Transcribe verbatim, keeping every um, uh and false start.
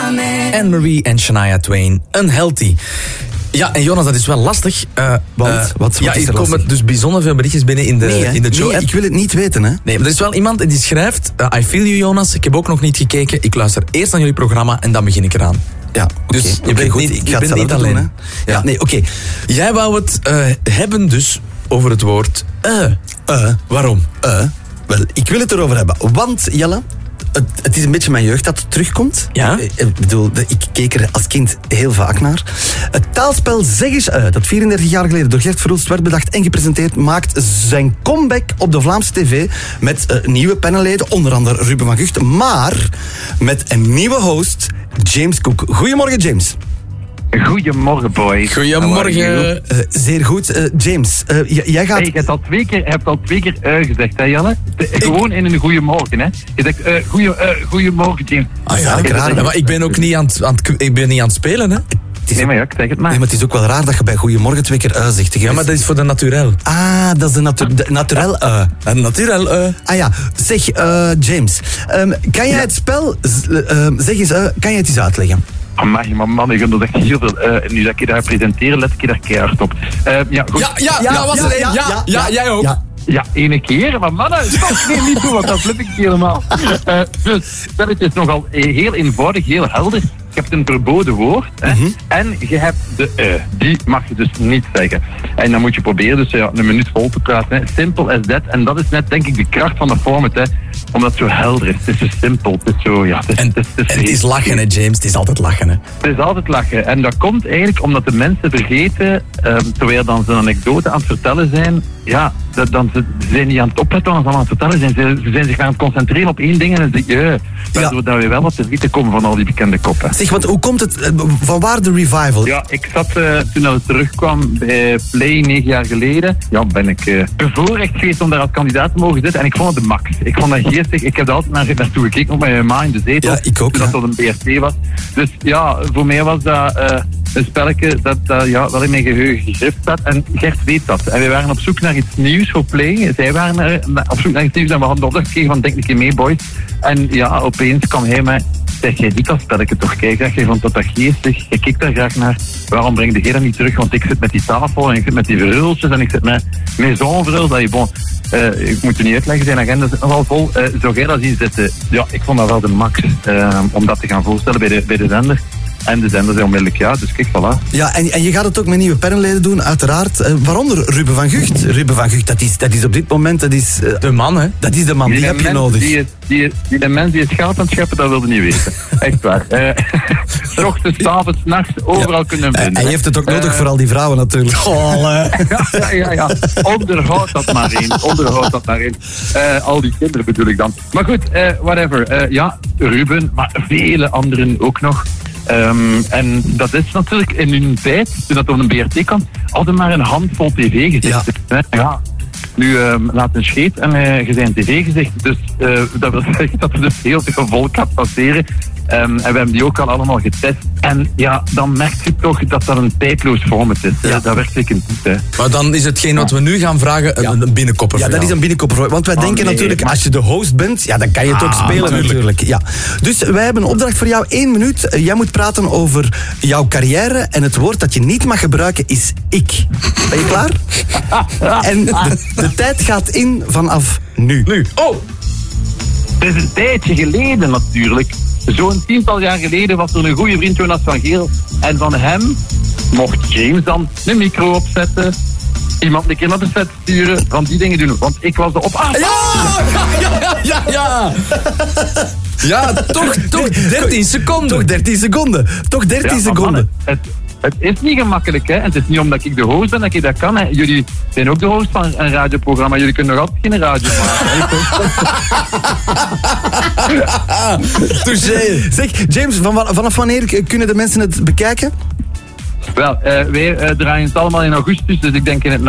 Anne-Marie en Shania Twain, Unhealthy. Ja, en Jonas, dat is wel lastig. Uh, Want? Uh, wat, wat ja, is er er komen lastig? dus bijzonder veel berichtjes binnen in de, Nee, in de show. nee, ik wil het niet weten, hè. Nee, maar er is wel iemand die schrijft... Uh, I feel you, Jonas. Ik heb ook nog niet gekeken. Ik luister eerst naar jullie programma en dan begin ik eraan. Ja, oké. Dus je Okay, bent goed, niet, ik je ga het bent zelf niet doen, alleen. hè. Ja, Ja. nee, oké. Okay. Jij wou het uh, hebben dus over het woord... Uh. Uh, Waarom? uh, wel, ik wil het erover hebben. Want, Jelle... Het, het is een beetje mijn jeugd dat terugkomt. Ja? Ik, ik bedoel, de, ik keek er als kind heel vaak naar. Het taalspel Zeg eens uit, dat vierendertig jaar geleden door Gert Verhulst werd bedacht en gepresenteerd, maakt zijn comeback op de Vlaamse tv met uh, nieuwe panelleden, onder andere Ruben van Gucht, maar met een nieuwe host, James Cook. Goedemorgen, James. Goedemorgen, boys. Goedemorgen. Uh, zeer goed. Uh, James, uh, j- jij gaat... Hey, je hebt al twee keer, hebt al twee keer uh, gezegd, hè, Janne? De, gewoon in een goede morgen, hè? Je zegt, uh, goeie, uh, goedemorgen, James. Ah ja, ik raar, ja, maar ik ben ook niet aan het, aan het, ik ben niet aan het spelen, hè? Het is Nee, maar ja, ik zeg het maar. Nee, maar het is ook wel raar dat je bij Goedemorgen twee keer uh zegt. Ja, maar dat is voor de naturel. Ah, dat is de, natu- de naturel uh. En naturel, uh. Ah ja, zeg, uh, James, um, kan jij het spel, z- uh, zeg eens, uh, kan jij het eens uitleggen? Amai, maar man, ik vind dat echt heel veel. Uh, nu dat ik je daar presenteren, let ik je daar keihard op. Uh, ja, goed. Ja, ja, ja, was er één. Ja, ja, ja, jij ook. Ja. Ja, ene keer, maar mannen, stop, nee, niet toe, want dat flip ik helemaal. Uh, dus, het is nogal heel eenvoudig, heel helder. Je hebt een verboden woord, hè, Mm-hmm. en je hebt de uh. Die mag je dus niet zeggen. En dan moet je proberen dus ja, een minuut vol te praten. Hè. Simple as that. En dat is net, denk ik, de kracht van de format, hè. Omdat het zo helder is. Het is zo simpel. Het is zo, ja... Het is, En, het is, het is, en het is lachen, hè, James. Het is altijd lachen, hè. Het is altijd lachen. En dat komt eigenlijk omdat de mensen vergeten, um, terwijl dan ze een anekdote aan het vertellen zijn, ja, dat, dan ze, ze zijn niet aan het opletten wat ze aan het vertellen zijn. Ze, ze zijn zich aan het concentreren op één ding en dan zeg je, waardoor Ja. dat we wel wat te weten komen van al die bekende koppen. Zeg, want hoe komt het, uh, van waar de revival? Ja, ik zat uh, toen dat het terugkwam bij Play negen jaar geleden. Ja, ben ik uh, bevoorrecht geweest om daar als kandidaat te mogen zitten. En ik vond het de max. Ik vond dat geestig. Ik heb er altijd naar, naartoe gekeken, ook met mijn ma in de zetel. Ja, ik ook, Toen ja. dat tot een B R T was. Dus ja, voor mij was dat uh, een spelletje dat, dat ja, wel in mijn geheugen gegrift staat. En Gert weet dat. En we waren op zoek naar iets nieuws voor Play. Zij waren er, op zoek naar iets nieuws en we hadden de opdracht gekregen van denk een keer mee, boys. En ja, opeens kwam hij mij... Zeg, jij die kan spelletje toch kijken? Jij vond dat dat geestig. Je kijkt daar graag naar. Waarom breng jij dat niet terug? Want ik zit met die tafel en ik zit met die verhulsjes en ik zit met maison verhuls. Dat je bon... Uh, ik moet het niet uitleggen, zijn agenda zit nogal vol. Uh, zou jij dat zien zitten? Ja, ik vond dat wel de max uh, om dat te gaan voorstellen bij de, bij de zender. En de zender zei onmiddellijk ja, dus kijk, voilà. Ja, en, en je gaat het ook met nieuwe panelleden doen, uiteraard. Uh, waaronder Ruben van Gucht. Ruben van Gucht, dat is, dat is op dit moment, dat is... Uh, De man, hè. dat is de man, die, Die heb je mens nodig. Die, die, die de mens die het geld aan het scheppen, dat wilde niet weten. Echt waar. Uh, 's ochtends, 's avonds, 's nachts, overal Ja. kunnen En vinden. hij heeft het ook nodig Uh, voor al die vrouwen natuurlijk. Oh, uh. Ja, ja, ja, ja. Onderhoud dat maar eens. Onderhoud dat maar eens. Uh, al die kinderen bedoel ik dan. Maar goed, uh, whatever. Uh, ja, Ruben, maar vele anderen ook nog. Um, en dat is natuurlijk in hun tijd, toen dat op een B R T kwam, hadden maar een handvol tv gezet. Ja. Ja. ja. Nu um, laat een scheet en uh, je zijn tv gezegd. Dus uh, dat wil zeggen dat er dus heel veel volk gaat passeren. Um, en we hebben die ook al allemaal getest. En ja, dan merk je toch dat dat een tijdloos format is. Ja. Ja. Dat werkt zeker niet. Hè. Maar dan is hetgeen wat we nu gaan vragen een, Ja. een binnenkopper Ja, voor dat is jou. een binnenkopper. Want wij Oh, denken nee, natuurlijk, maar- als je de host bent, ja, dan kan je het ook Ah, spelen natuurlijk. natuurlijk. Ja. Dus wij hebben een opdracht voor jou, één minuut. Uh, Jij moet praten over jouw carrière en het woord dat je niet mag gebruiken is ik. Ben je klaar? En de, de tijd gaat in vanaf nu. Nu. Oh! Het is een tijdje geleden natuurlijk. Zo'n tiental jaar geleden was er een goede vriend, Jonas van Geel. En van hem mocht James dan een micro opzetten. Iemand een keer naar de set sturen. Van die dingen doen. Want ik was de op... Ah, Ja! Ja, ja, ja, ja! Ja, toch, toch dertien seconden. Toch dertien seconden. Toch dertien ja, maar seconden. mannen, het, het is niet gemakkelijk, hè. En het is niet omdat ik de host ben dat ik dat kan, hè. Jullie zijn ook de host van een radioprogramma. Jullie kunnen nog altijd geen radio maken. Touché. Zeg, James, van, vanaf wanneer kunnen de mensen het bekijken? Wel, uh, wij uh, draaien het allemaal in augustus, dus ik denk in het